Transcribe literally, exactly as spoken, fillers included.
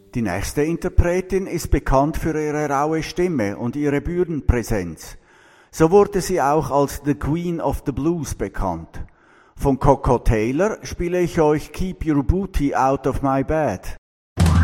Die nächste Interpretin ist bekannt für ihre raue Stimme und ihre Bühnenpräsenz. So wurde sie auch als The Queen of the Blues bekannt. Von Coco Taylor spiele ich euch Keep Your Booty Out of My Bed.